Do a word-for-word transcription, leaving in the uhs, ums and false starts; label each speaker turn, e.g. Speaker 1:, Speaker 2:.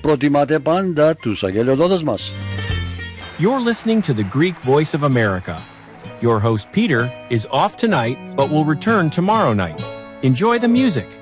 Speaker 1: προτιμάτε πάντα τους αγγελιοδότες μας.
Speaker 2: You're listening to the Greek Voice of America. Your host Peter is off tonight but will return tomorrow night. Enjoy the music.